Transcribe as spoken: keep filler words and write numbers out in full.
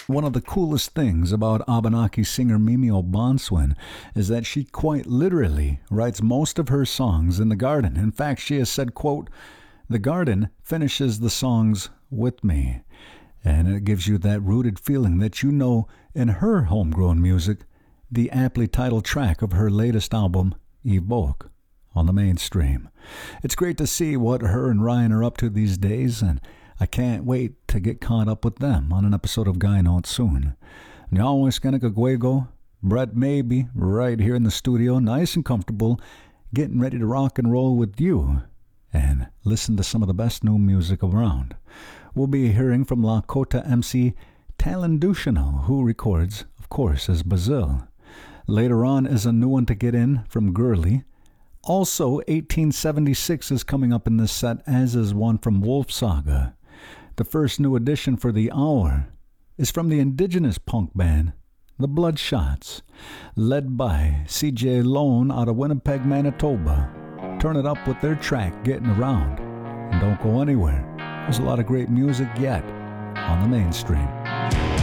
One of the coolest things about Abenaki singer Mimi O'Bonswin is that she quite literally writes most of her songs in the garden. In fact, she has said, quote, "The garden finishes the songs with me." And it gives you that rooted feeling that you know in her homegrown music, the aptly titled track of her latest album, Evoke, on the mainstream. It's great to see what her and Ryan are up to these days, and I can't wait to get caught up with them on an episode of Guy Note soon. Now, Escanacagüego, Brett Maybe, right here in the studio, nice and comfortable, getting ready to rock and roll with you and listen to some of the best new music around. We'll be hearing from Lakota M C Talendushino, who records, of course, as Bazil. Later on is a new one to get in from Gurley. Also, eighteen seventy-six is coming up in this set, as is one from Wolf Saga. The first new addition for the hour is from the indigenous punk band, The Bloodshots, led by C J Lone out of Winnipeg, Manitoba. Turn it up with their track, Getting Around. And don't go anywhere. There's a lot of great music yet on the mainstream.